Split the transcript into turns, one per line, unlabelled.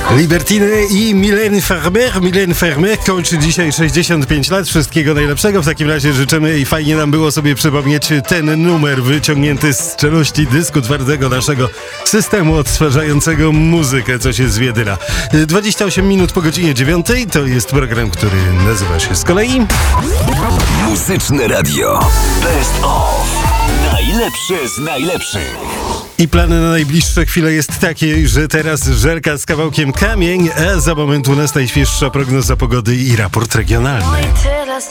Libertiny i Mylène Farmer. Mylène Farmer kończy dzisiaj 65 lat. Wszystkiego najlepszego. W takim razie życzymy i fajnie nam było sobie przypomnieć ten numer wyciągnięty z czeluści dysku twardego naszego systemu odtwarzającego muzykę, co się zwiedyla. 28 minut po godzinie 9. To jest program, który nazywa się z kolei
Muzyczne Radio. Best of. Najlepsze z najlepszych.
I plany na najbliższe chwile jest takie, że teraz żelka z kawałkiem Kamień, a za moment u nas najświeższa prognoza pogody i raport regionalny.